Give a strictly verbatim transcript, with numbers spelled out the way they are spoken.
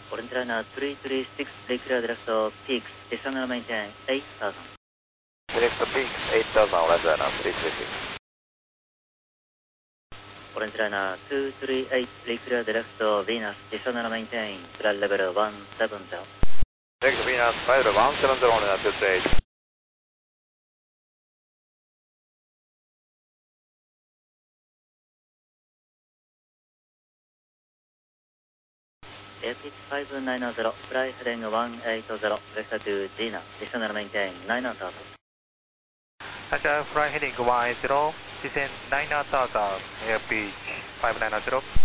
Orange liner three three six, take clear direct to peaks, descend and maintain eight thousand. Direct to peaks, eight thousand, Orange liner three three six. Orange liner two three eight, take clear direct to Venus, descend and maintain flight level one seven zero. Direct to Venus, flight level one seven zero, Orange liner two three eight. Airpeak five nine zero, fly heading one eight zero, vector to Gina, descend and maintain nine thousand. Roger, fly heading one eight zero, descend nine thousand, airpeak five nine zero.